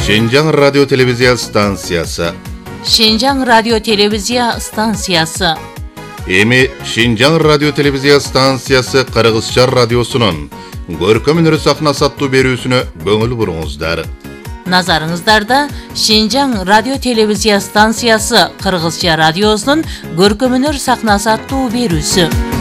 Шинжаң радио телевизия станциясы. Шинжаң радио телевизия станциясы. Эми Шинжаң радио телевизия станциясы Кыргызча радиосунун көркөм өнөр сахнасы аттуу берүүсүнө көңүл буруңуздар. Назарыңыздарда Шинжаң радио телевизия станциясы Кыргызча радиосунун көркөм өнөр сахнасы аттуу берүүсү.